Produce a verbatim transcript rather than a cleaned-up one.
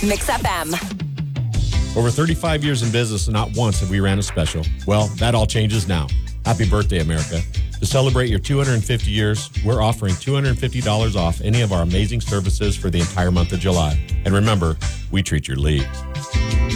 Mix F M. Over thirty-five years in business, and not once have we ran a special. Well, that all changes now. Happy birthday, America. To celebrate your two hundred fifty years, we're offering two hundred fifty dollars off any of our amazing services for the entire month of July. And remember, we treat your leads.